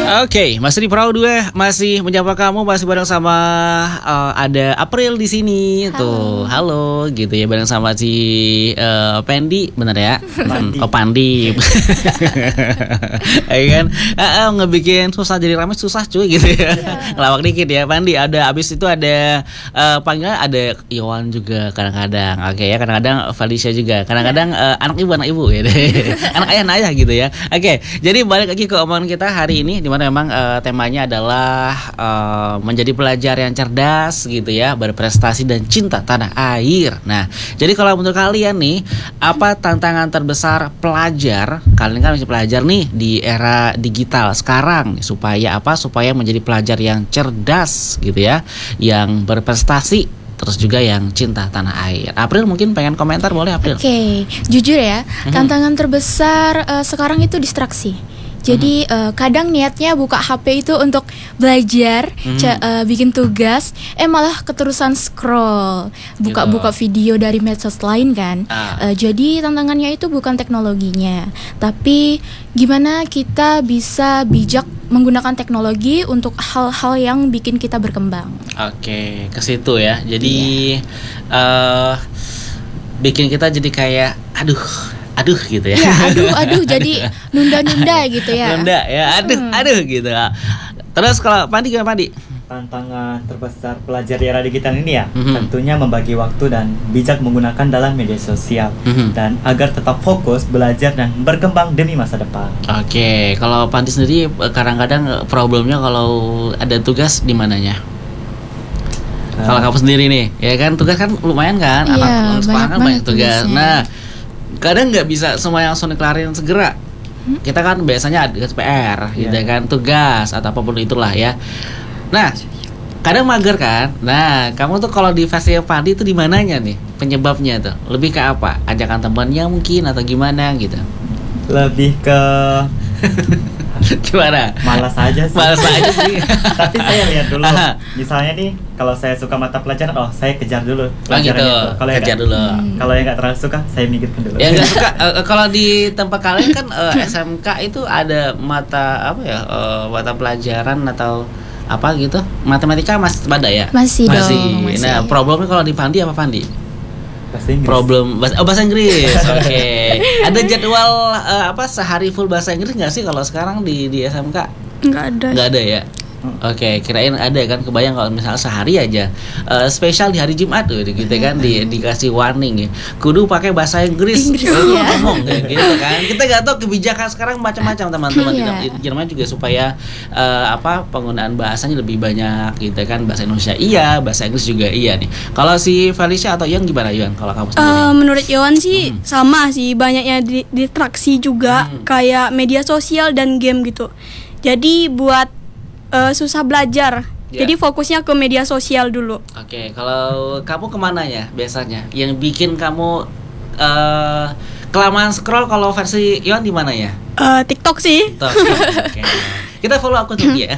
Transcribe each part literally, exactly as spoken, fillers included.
Oke, masih di Perahu dua, masih menyapa kamu, masih bareng sama uh, ada April di sini. Halo. Tuh, halo gitu ya, bareng sama si uh, Pandi, bener ya? Pandi. Oh, Pandi. Ya kan? Uh, uh, ngebikin susah jadi ramai susah cuy gitu ya. Ngelawak dikit ya, Pandi. Ada abis itu ada uh, panggilan ada Iwan juga kadang-kadang. Oke ya, kadang-kadang Felicia juga. Kadang-kadang uh, anak ibu anak ibu ya. Anak ayah anak ayah gitu ya. Oke, jadi balik lagi ke omongan kita hari ini, di mana memang uh, temanya adalah uh, menjadi pelajar yang cerdas gitu ya, berprestasi dan cinta tanah air. Nah, jadi kalau menurut kalian nih, apa tantangan terbesar pelajar? Kalian kan masih pelajar nih di era digital sekarang nih, supaya apa? Supaya menjadi pelajar yang cerdas gitu ya, yang berprestasi, terus juga yang cinta tanah air. April mungkin pengen komentar, boleh April? Oke, okay. Jujur ya, mm-hmm. tantangan terbesar uh, sekarang itu distraksi. Jadi mm-hmm. uh, kadang niatnya buka H P itu untuk belajar, mm-hmm. ca- uh, bikin tugas, eh malah keterusan scroll, buka-buka gitu. Video dari medsos lain kan. Ah. Uh, jadi tantangannya itu bukan teknologinya, tapi gimana kita bisa bijak menggunakan teknologi untuk hal-hal yang bikin kita berkembang. Oke, ke situ ya. Jadi yeah. uh, bikin kita jadi kayak aduh, aduh gitu ya. Ya, aduh, aduh jadi nunda-nunda gitu ya. Nunda ya, aduh, hmm. aduh gitu. Terus kalau Pandi gimana Pandi? Tantangan terbesar pelajar di era digital ini ya, mm-hmm. tentunya membagi waktu dan bijak menggunakan dalam media sosial, mm-hmm. dan agar tetap fokus belajar dan berkembang demi masa depan. Oke, kalau Pandi sendiri kadang-kadang problemnya kalau ada tugas di mananya? Uh, kalau kamu sendiri nih, ya kan tugas kan lumayan kan, iya, anak sekolah kan banyak tugas. tugasnya. Nah, kadang nggak bisa semua yang langsung dikelarin segera. Hmm? Kita kan biasanya ada P R, yeah. gitu kan, tugas atau apapun itulah ya. Nah, kadang mager kan. Nah, kamu tuh kalau di versi Pandi itu di mananya nih penyebabnya tuh? Lebih ke apa? Ajakan temannya mungkin atau gimana gitu? Lebih ke gimana? Malas aja sih. Malas aja sih. Tapi saya lihat dulu. Aha. Misalnya nih, kalau saya suka mata pelajaran, oh saya kejar dulu pelajaran gitu. itu. Kalau kejar yang dulu. Hmm. Kalau yang nggak terlalu suka, saya minggirkan dulu. Yang nggak suka, uh, kalau di tempat kalian kan uh, S M K itu ada mata apa ya? Uh, mata pelajaran atau apa gitu? Matematika masih ada ya? Masih, masih. dong. Masih. Nah, problemnya kalau di Pandi apa Pandi? Bahasa Inggris. Problem bahasa, oh, bahasa Inggris. Oke. Okay. Ada jadwal uh, apa sehari full bahasa Inggris nggak sih kalau sekarang di di S M K? Nggak ada. Nggak ada ya. Oke, okay, kirain ada kan, kebayang kalau misalnya sehari aja uh, spesial di hari Jumat tuh gitu kan, di dikasih warning ya, kudu pakai bahasa Inggris, Inggris uh, ya. ngomong gitu kan. Kita nggak tahu kebijakan sekarang macam-macam teman-teman yeah. di Jerman juga supaya uh, apa penggunaan bahasanya lebih banyak gitu kan, bahasa Indonesia iya, bahasa Inggris juga iya nih. Kalau si Felicia atau Ian gimana Ian? Kalau kamu sendiri? Uh, menurut Iwan sih hmm. sama sih, banyaknya di- distraksi juga hmm. kayak media sosial dan game gitu. Jadi buat Uh, susah belajar, yeah. jadi fokusnya ke media sosial dulu. Oke, okay, kalau kamu kemana ya biasanya? Yang bikin kamu uh, kelamaan scroll kalau versi Iwan di mana ya? Uh, TikTok sih. TikTok. Okay. Kita follow akun dia.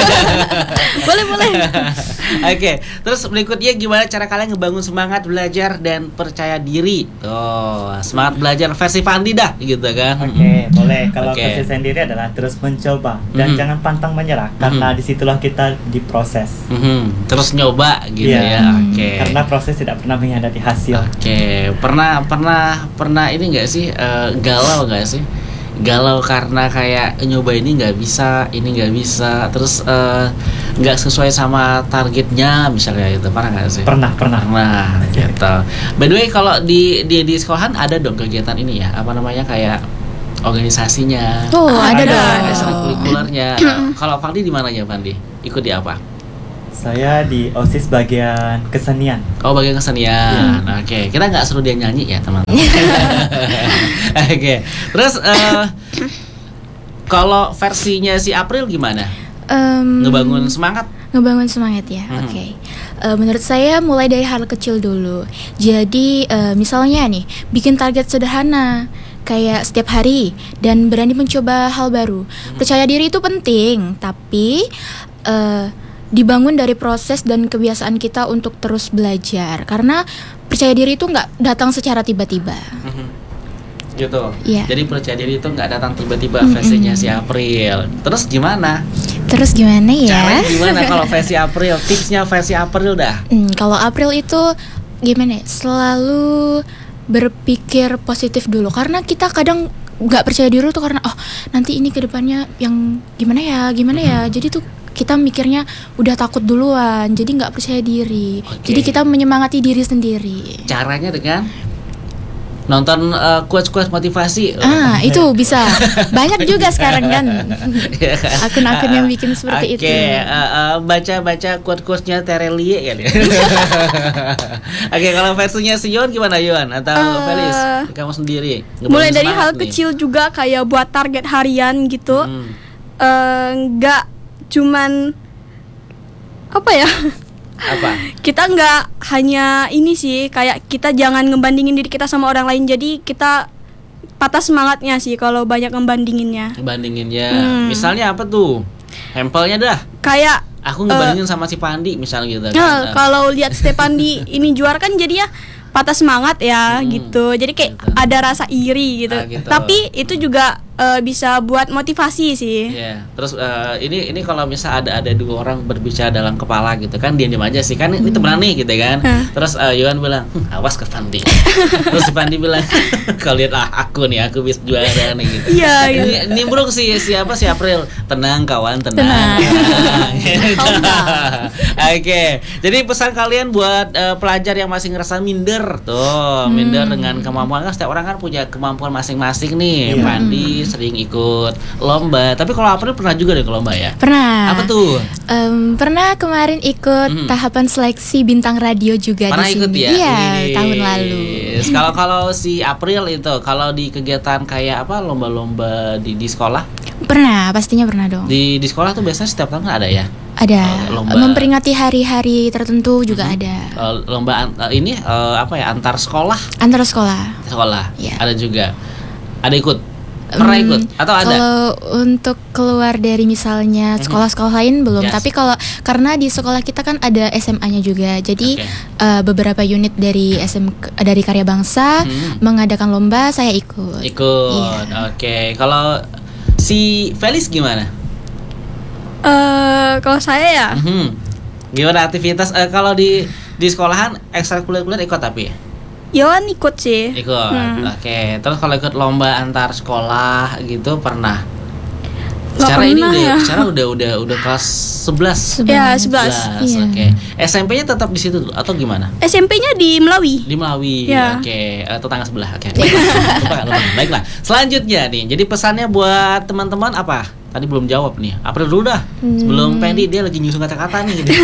Boleh boleh. Oke, okay. Terus berikutnya gimana cara kalian ngebangun semangat belajar dan percaya diri? Oh, semangat belajar versi Pandi dah, gitu kan? Oke, okay, mm-hmm. boleh. Kalau okay. versi sendiri adalah terus mencoba dan mm-hmm. jangan pantang menyerah, mm-hmm. karena disitulah kita diproses. Mm-hmm. Terus nyoba, gitu yeah. ya. Oke. Okay. Karena proses tidak pernah mengkhianati hasil. Oke, okay. pernah pernah pernah ini nggak sih uh, galau nggak sih? Galau karena kayak nyoba ini nggak bisa, ini nggak bisa, terus nggak uh, sesuai sama targetnya misalnya itu, pernah nggak sih? Pernah, pernah. Nah, gitu. By the way, kalau di di di sekolahan ada dong kegiatan ini ya, apa namanya kayak organisasinya? Oh, ada, ada dong. Ada ekstrakurikulernya. Kalau Fandi di mananya Fandi? Ikut di apa? Saya di OSIS bagian kesenian. Oh, bagian kesenian. Ya. Oke, okay. Kita nggak suruh dia nyanyi ya teman-teman. Oke, okay. Terus uh, kalau versinya si April gimana? Um, ngebangun semangat? Ngebangun semangat ya. Hmm. Oke. Okay. Uh, menurut saya mulai dari hal kecil dulu. Jadi uh, misalnya nih, bikin target sederhana kayak setiap hari dan berani mencoba hal baru. Hmm. Percaya diri itu penting, tapi uh, dibangun dari proses dan kebiasaan kita untuk terus belajar. Karena percaya diri itu nggak datang secara tiba-tiba. Mm-hmm. gitu. Iya. Jadi percaya diri itu nggak datang tiba-tiba Mm-mm. versinya si April. Terus gimana? Terus gimana ya? Caranya gimana kalau versi April? Tipsnya versi April dah. Hmm, kalau April itu gimana ya? Selalu berpikir positif dulu karena kita kadang nggak percaya diri tuh karena oh nanti ini kedepannya yang gimana ya gimana ya jadi tuh kita mikirnya udah takut duluan jadi nggak percaya diri. Oke. Jadi kita menyemangati diri sendiri. Caranya dengan nonton uh, quotes-quotes motivasi. Ah itu bisa banyak juga sekarang kan Iya kan? akun-akun yang bikin seperti Oke, itu. uh, uh, baca-baca quote-quotesnya Terelie kan ya. Oke, kalau versinya si Yon gimana Yon atau Eh, Felis? Kamu sendiri. Mulai dari Semangat hal nih. kecil juga kayak buat target harian gitu. Hmm. Eh, nggak cuman apa ya? Apa? Kita nggak hanya ini sih, kayak kita jangan ngebandingin diri kita sama orang lain. Jadi kita patah semangatnya sih kalau banyak ngebandinginnya. Bandinginnya. Hmm. Misalnya apa tuh? Sampelnya dah. Kayak Aku ngebandingin sama si Pandi misalnya gitu. nah, kan. kalau lihat Stepandi ini juara kan jadi ya patah semangat ya Hmm, gitu. Jadi kayak gitu. ada rasa iri gitu. Ah, gitu. Tapi itu juga eh, bisa buat motivasi sih. Iya, terus eh, ini ini kalau misal ada ada dua orang berbicara dalam kepala gitu kan diam-diam aja sih kan ini temenan nih gitu kan. Hmm. Terus eh, Yohan bilang, "Hm, awas ke Pandi." Terus si Pandi bilang, "Kau lihat ah aku nih aku bisa juara nih gitu." Iya, gitu. Ini nimbrung si siapa si April. Tenang kawan, tenang. Tenang. Tenang. Gitu. Tenang. Oke. Jadi pesan kalian buat eh, pelajar yang masih ngerasa minder tuh, minder dengan kemampuan kan setiap orang kan punya kemampuan masing-masing nih. Iya. Pandi sering ikut lomba, tapi kalau April pernah juga deh ke lomba ya. Pernah. Apa tuh? Em, pernah kemarin ikut Hmm. tahapan seleksi bintang radio juga Pernah di ikut sini. ya? Iya, Wih. tahun lalu. Kalau kalau si April itu kalau di kegiatan kayak apa lomba-lomba di di sekolah, Pernah, pastinya pernah dong. di di sekolah tuh biasanya setiap tahun kan ada ya. Ada Oh, lomba. memperingati hari-hari tertentu juga ada. Eh, lomba an- eh, ini eh, apa ya antar sekolah Antar sekolah. sekolah Iya. ada juga ada ikut pernah Em, ikut atau ada Kalau untuk keluar dari misalnya sekolah-sekolah lain belum, Yes. tapi kalau karena di sekolah kita kan ada S M A-nya juga. Jadi Oke. eh, beberapa unit dari S M K dari Karya Bangsa Hmm. mengadakan lomba, saya ikut. ikut Iya. oke kalau si Felis gimana Eh, kalau saya ya, Mhm. gimana aktivitas eh, kalau di di sekolahan ekstrakurikuler ikut tapi Yohan ikut sih. ikut Hmm. oke terus kalau ikut lomba antar sekolah gitu pernah Nggak secara ini pernah udah ya. secara udah udah udah kelas sebelas Ya, sebelas. Iya. oke S M P-nya tetap di situ dulu atau gimana S M P-nya di Melawi. di Melawi, Ya. oke, eh, tetangga sebelah, oke. Lupa, lupa. Baiklah, selanjutnya nih, jadi pesannya buat teman-teman apa? Tadi belum jawab nih, April dulu dah. Sebelum Pendi dia lagi nyusun kata-kata nih. Gitu.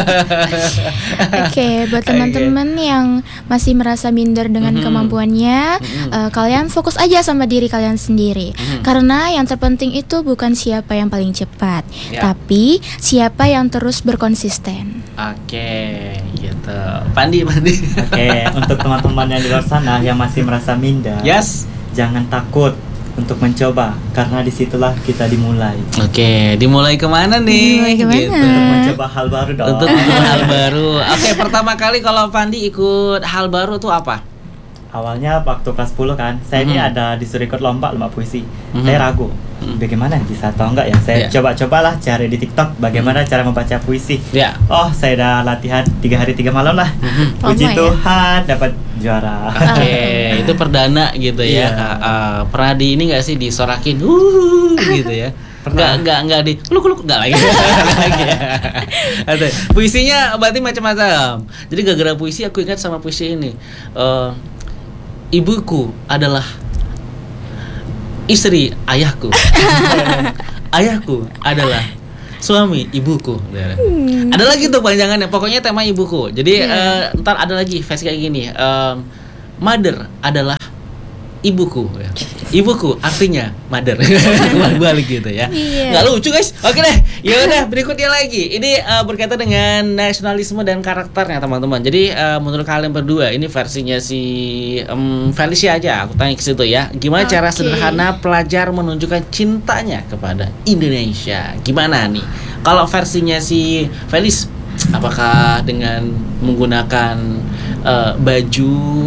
Oke, buat teman-teman yang masih merasa minder dengan Mhm. kemampuannya, Mhm. eh, kalian fokus aja sama diri kalian sendiri. Mhm. Karena yang terpenting itu bukan siapa yang paling cepat, Ya. tapi siapa yang terus berkonsisten. Oke, gitu. Pandi, Pandi. Oke, untuk teman-teman yang di luar sana yang masih merasa minder, Yes. jangan takut untuk mencoba karena disitulah kita dimulai. Oke, dimulai kemana nih? Dimulai kemana? Gitu. Untuk mencoba hal baru dong. Untuk mencoba hal baru. Oke, pertama kali kalau Pandi ikut hal baru tuh apa? Awalnya waktu kelas sepuluh kan, saya ini Mhm. ada disuruh ikut lomba lomba puisi. Mhm. Saya ragu, Mhm. bagaimana bisa atau enggak ya? Saya Iya. coba-cobalah cari di TikTok bagaimana cara membaca puisi. Ya. Oh, saya udah latihan tiga hari tiga malam lah. Mhm. Puji Lama ya? Tuhan dapat juara. Oke, itu perdana gitu ya. Iya. Ah, ah. Pernah di ini nggak sih disorakin, uh, gitu ya? Pernah. Nggak nggak nggak di kluk kluk nggak lagi. Nggak lagi ya. Atau, puisinya berarti macam-macam. Jadi gara-gara puisi aku ingat sama puisi ini. Eh, ibuku adalah istri ayahku. Ayahku adalah suami ibuku. Ada lagi tuh panjangannya. Pokoknya tema ibuku. Jadi eh, ntar ada lagi versi kayak gini. Em, mother adalah ibuku. Ibuku artinya mother. Balik gitu ya. Iya. Nggak lucu guys. Oke deh. Ya udah berikutnya lagi. Ini eh, berkaitan dengan nasionalisme dan karakternya teman-teman. Jadi eh, menurut kalian berdua ini versinya si em, Felicia aja. Aku tanya ke situ ya. Gimana cara Oke. sederhana pelajar menunjukkan cintanya kepada Indonesia? Gimana nih? Kalau versinya si Felis, apakah dengan menggunakan eh, baju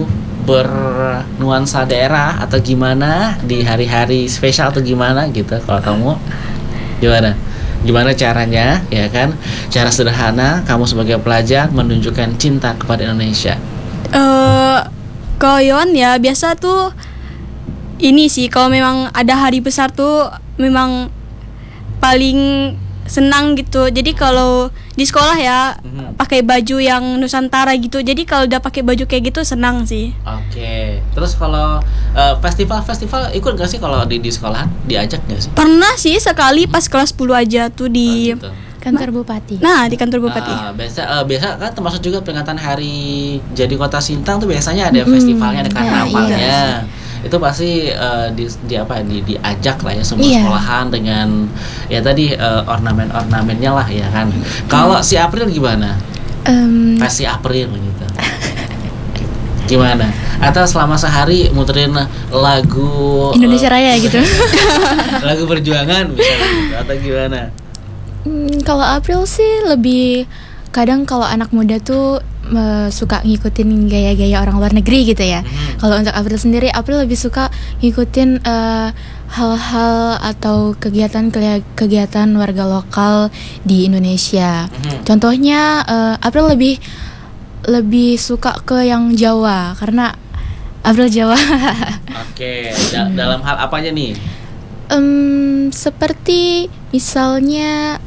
bernuansa daerah atau gimana di hari-hari spesial atau gimana gitu? Kalau kamu gimana? Gimana caranya, ya kan? Cara sederhana kamu sebagai pelajar menunjukkan cinta kepada Indonesia. Eh, kalau Yon ya biasa tuh ini sih, kalau memang ada hari besar tuh memang paling senang gitu. Jadi kalau di sekolah ya Mhm. pakai baju yang Nusantara gitu. Jadi kalau udah pakai baju kayak gitu senang sih. Oke. Terus kalau eh, festival-festival ikut gak sih kalau di di sekolahan diajak gak sih? Pernah sih sekali pas kelas sepuluh aja tuh di Oh, gitu. Kantor bupati. Nah, di kantor bupati. Ah, biasa eh, biasa kan termasuk juga peringatan hari jadi Kota Sintang tuh biasanya ada festivalnya, ada karnavalnya. Itu pasti eh, di, di apa di diajak lah ya semua Iya. sekolahan dengan ya tadi eh, ornamen-ornamennya lah ya kan. Kalau si April gimana? Em, Versi April gitu. Gimana? Atau selama sehari muterin lagu Indonesia eh, Raya gitu. lagu perjuangan misalnya gitu, atau gimana? Hmm, kalau April sih lebih kadang kalau anak muda tuh eh, suka ngikutin gaya-gaya orang luar negeri gitu ya. Mhm. Kalau untuk April sendiri, April lebih suka ngikutin eh, hal-hal atau kegiatan-kegiatan warga lokal di Indonesia. Mhm. Contohnya eh, April lebih lebih suka ke yang Jawa karena April Jawa. Oke, da- dalam hal apanya nih? Em, seperti misalnya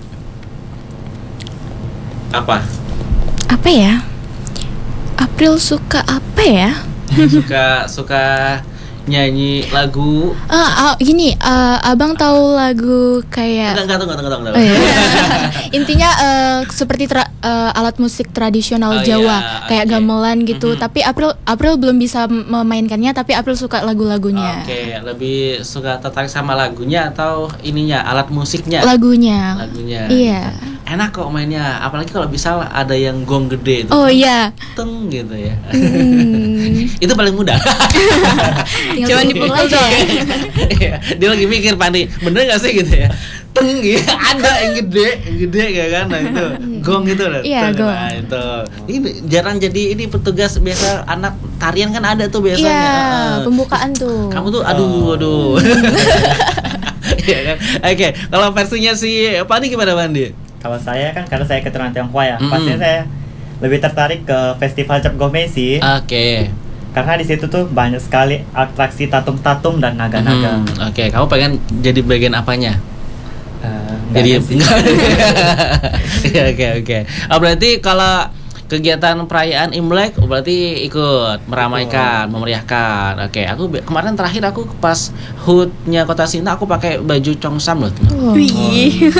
Apa? apa ya? April suka apa ya? Suka suka nyanyi lagu. Ah, ah, gini, ah, abang tahu lagu kayak Enggak, enggak, tunggu, tunggu, tunggu. Oh, iya. Intinya eh, seperti tra- eh, alat musik Oh, tradisional Jawa iya, kayak oke. gamelan gitu. Mhm. Tapi April April belum bisa memainkannya, tapi April suka lagu-lagunya. Oke, lebih suka tertarik sama lagunya atau ininya, alat musiknya? Lagunya. Lagunya. Iya. Enak kok mainnya, apalagi kalau bisa ada yang gong gede itu. Oh iya. Teng gitu ya. Hmm. Itu paling mudah. Tinggal Cuman dipukul dipukul aja. Iya, dia lagi mikir Pandi, bener gak sih gitu ya? Teng ya, ada yang gede, yang gede kayak kan, nah itu gong itu loh. Iya, Teng, gong. Nah, itu. Ini jarang jadi ini petugas biasa anak tarian kan ada tuh biasanya. Iya, Heeh. pembukaan tuh. Kamu tuh aduh aduh. Iya kan? Oke, kalau versinya si Pandi gimana Pandi? Kalau saya kan karena saya keturunan Tionghoa ya, Mm-mm. pastinya saya lebih tertarik ke festival Cap Gomeh sih. Oke. Karena di situ tuh banyak sekali atraksi tatung-tatung dan naga-naga. Hmm, Oke, kamu pengen jadi bagian apanya? Eh, nggak Jadi ada sih. Iya, oke oke. Oh, berarti kalau kegiatan perayaan Imlek berarti ikut meramaikan, memeriahkan. Oke, aku be- kemarin terakhir aku pas H U T-nya Kota Sintang aku pakai baju Chongsam loh. Oh. Wih.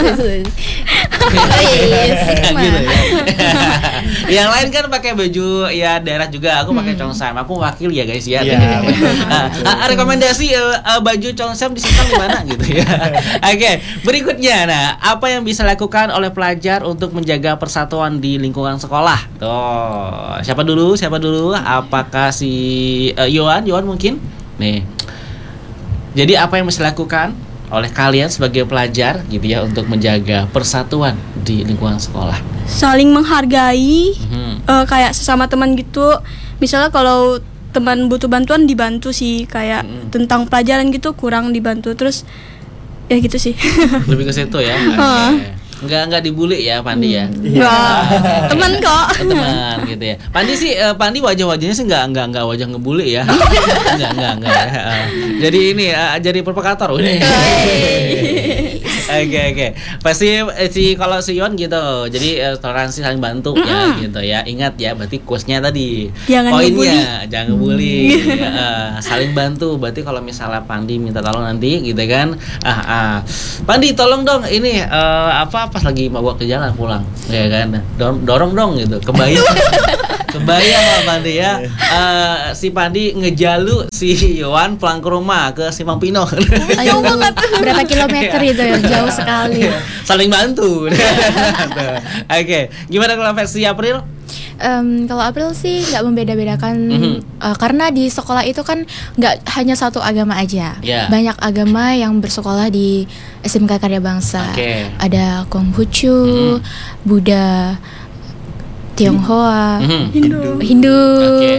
Sigma. Gitu ya. Yang lain kan pakai baju ya daerah juga, aku pakai Chongsam. Aku wakil ya guys ya. Iya, Ah, ah, rekomendasi eh, eh, baju Chongsam di Sintang di mana gitu ya. Oke, berikutnya nah, apa yang bisa dilakukan oleh pelajar untuk menjaga persatuan di lingkungan sekolah? Tuh, siapa dulu? Siapa dulu? Apakah si eh, Yohan? Yohan mungkin? Nih. Jadi apa yang bisa dilakukan oleh kalian sebagai pelajar gitu ya untuk menjaga persatuan di lingkungan sekolah? Saling menghargai, Mhm. eh, kayak sesama teman gitu. Misalnya kalau teman butuh bantuan dibantu sih, kayak Mm-mm. tentang pelajaran gitu kurang dibantu. Terus ya gitu sih. Lebih ke situ ya. Oke. Enggak enggak dibully ya Pandi ya. Wah, teman kok. Teman gitu ya. Pandi sih eh, Pandi wajah-wajahnya sih enggak enggak enggak wajah ngebully ya. Enggak enggak enggak ya. Eh, Jadi ini eh, jadi provokator udah. Oke oke. Pasti eh, si kalau si Yon gitu. Jadi eh, toleransi saling bantu ya gitu ya. Ingat ya berarti quotes-nya tadi. Jangan Poinnya jangan ngebully. Ya, eh, saling bantu. Berarti kalau misalnya Pandi minta tolong nanti gitu kan. Ah ah. Pandi tolong dong ini eh, apa pas lagi mau ke jalan pulang ya kan. Dorong, dorong dong gitu. Kebayang. Kebayang lah Pandi ya. Eh, si Pandi ngejalu si Yohan pulang ke rumah ke Simpang Pino. Ayo, berapa kilometer itu ya? Jauh sekali. Saling bantu. Tuh. Oke, gimana kalau versi April? Em, kalau April sih nggak membeda-bedakan Mhm. eh, karena di sekolah itu kan nggak hanya satu agama aja, Ya. banyak agama yang bersekolah di S M K Karya Bangsa. Oke. Ada Konghucu, Mhm. Buddha, Tionghoa, Mhm. Hindu. Hindu, Oke.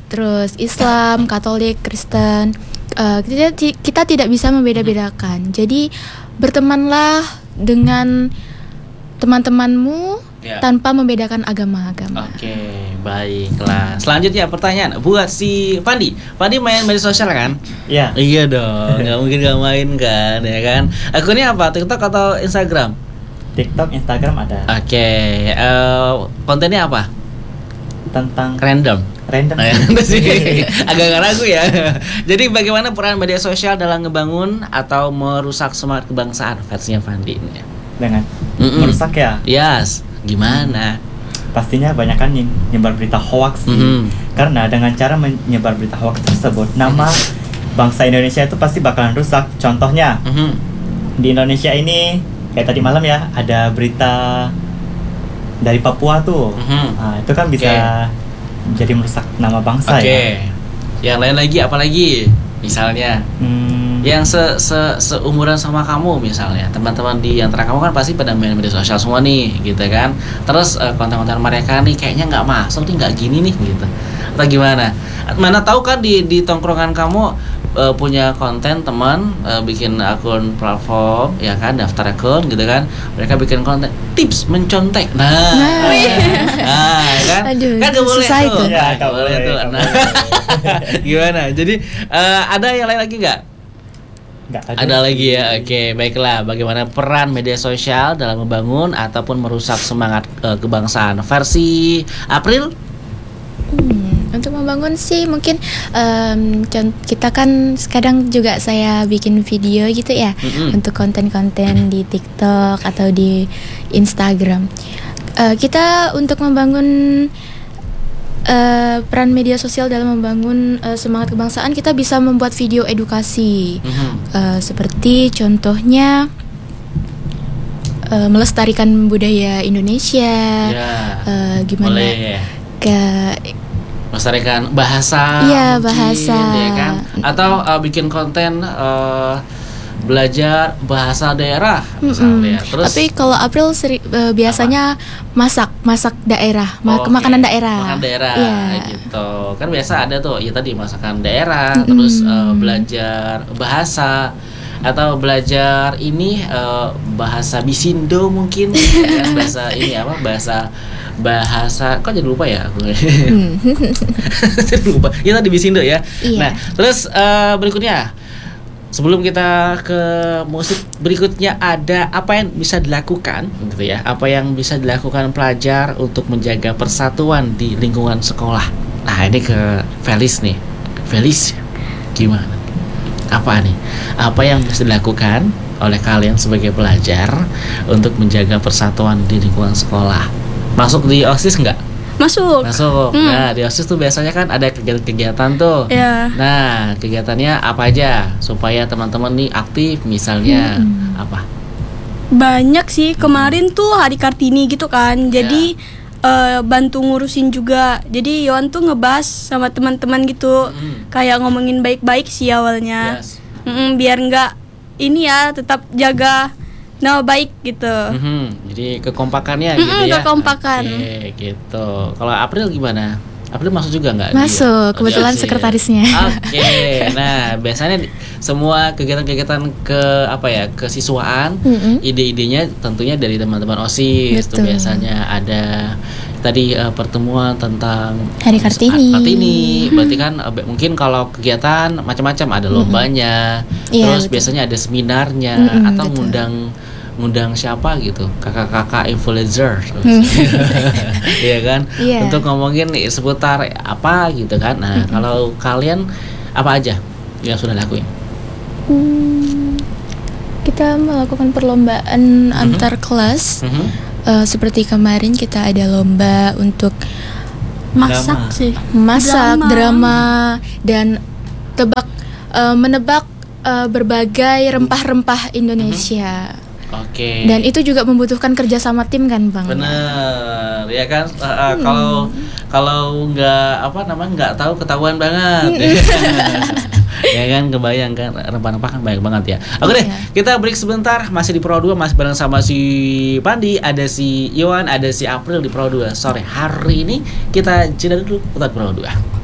terus Islam, Katolik, Kristen. Uh, kita, kita tidak bisa membeda-bedakan. Jadi bertemanlah dengan teman-temanmu Ya. tanpa membedakan agama-agama. Oke, baiklah. Selanjutnya pertanyaan buat si Pandi. Pandi main media sosial kan? Iya. Iya dong, nggak mungkin nggak main kan, ya kan? Akunnya apa? TikTok atau Instagram? TikTok, Instagram ada. Oke, eh, kontennya apa? Tentang Random. random. Nah, ya, sih. Agak ragu ya. Jadi bagaimana peran media sosial dalam ngebangun atau merusak semangat kebangsaan versinya Pandi ini? Dengan Mm-mm. merusak ya. Yes, gimana? Pastinya banyak kan yang nyebar berita hoax sih. Mhm. Karena dengan cara menyebar berita hoax tersebut, nama bangsa Indonesia itu pasti bakalan rusak. Contohnya Mhm. di Indonesia ini kayak tadi malam ya ada berita dari Papua tuh. Mhm. Nah, itu kan bisa jadi merusak nama bangsa Oke. ya. Yang lain lagi apa lagi? Misalnya Hmm, yang se, se seumuran sama kamu misalnya, teman-teman di antara kamu kan pasti pada main media sosial semua nih, gitu kan? Terus eh, konten-konten mereka nih kayaknya nggak masuk nih, nggak gini nih, gitu. Atau gimana? Mana tahu kan di di tongkrongan kamu eh, punya konten teman eh, bikin akun platform, ya kan, daftar akun, gitu kan? Mereka bikin konten tips mencontek. Nah, Nah. nah, kan? Aduh, Kan nggak boleh susah tuh. itu. Iya, Nggak nggak boleh, tuh. nggak Nah, gimana? Jadi eh, ada yang lain lagi nggak? nggak ada. Ada lagi ya, oke, baiklah. Bagaimana peran media sosial dalam membangun ataupun merusak semangat eh, kebangsaan versi April? Hmm, untuk membangun sih mungkin em, con- kita kan sekarang juga saya bikin video gitu ya Mm-mm. untuk konten-konten di TikTok atau di Instagram. Eh, kita untuk membangun eh, peran media sosial dalam membangun eh, semangat kebangsaan, kita bisa membuat video edukasi. Mhm. Eh, seperti contohnya eh, melestarikan budaya Indonesia. Ya, eh, gimana boleh ke melestarikan bahasa, Iya, mungkin, bahasa. ya kan? Atau eh, bikin konten eh, belajar bahasa daerah misalnya. Mm-mm. Terus Tapi kalau April seri- eh, biasanya masak masak daerah, ma- Oke, makanan daerah. Makanan daerah Iya. gitu. Kan biasa ada tuh ya tadi masakan daerah, Mm-mm. terus eh, belajar bahasa atau belajar ini eh, bahasa Bisindo mungkin kan, bahasa ini apa bahasa bahasa kok jadi lupa ya aku. Hmm. Jadi lupa. Ya tadi Bisindo ya. Iya. Nah, terus eh, berikutnya sebelum kita ke musik berikutnya, ada apa yang bisa dilakukan gitu ya? Apa yang bisa dilakukan pelajar untuk menjaga persatuan di lingkungan sekolah? Nah, ini ke Felis nih. Felis, gimana? Apa nih? Apa yang bisa dilakukan oleh kalian sebagai pelajar untuk menjaga persatuan di lingkungan sekolah? Masuk di OSIS nggak? Masuk. Masuk. Hmm. Nah, di OSIS tuh biasanya kan ada kegiatan-kegiatan tuh. Ya. Nah, kegiatannya apa aja supaya teman-teman nih aktif, misalnya Hmm. apa? Banyak sih, kemarin tuh hari Kartini gitu kan. Jadi Ya. eh, bantu ngurusin juga. Jadi Yohan tuh ngebahas sama teman-teman gitu. Mm. Kayak ngomongin baik-baik sih awalnya. Yes. Mm-mm, biar nggak ini ya, tetap jaga nama baik gitu. Mhm, jadi kekompakannya Mm-mm, gitu ya. kekompakan. Oke, gitu. Kalau April gimana? April masuk juga nggak? Masuk, Di- kebetulan di OSIS? sekretarisnya. Oke, nah biasanya di- semua kegiatan-kegiatan ke apa ya kesiswaan, Mm-mm. ide-idenya tentunya dari teman-teman OSIS. Tuh Betul. biasanya ada tadi eh, pertemuan tentang Hari Kartini. Kartini. Berarti kan eh, be- mungkin kalau kegiatan macam-macam ada lombanya, Iya, terus betul. biasanya ada seminarnya Mm-mm, atau betul. ngundang ngundang siapa gitu, kakak-kakak influencer, iya kan, Iya. untuk ngomongin seputar apa gitu kan. Nah, kalau kalian apa aja yang sudah lakuin? Hmm, kita melakukan perlombaan antar kelas. Mhm. Eh, seperti kemarin kita ada lomba untuk Masak Drama. sih. masak, Drama. drama, dan tebak eh, menebak eh, berbagai rempah-rempah Indonesia. Oke. Dan itu juga membutuhkan kerjasama tim kan, Bang? Bener, ya kan. Uh, uh, Kalau kalau nggak apa namanya nggak tahu ketahuan banget. Ya kan, kebayang kan rempah-rempah kan banyak banget ya. Oke deh, Iya. kita break sebentar. Masih di Pro dua, masih bareng sama si Pandi, ada si Yohan, ada si April di Pro dua. Sore hari ini kita jeda dulu, tetap Pro dua.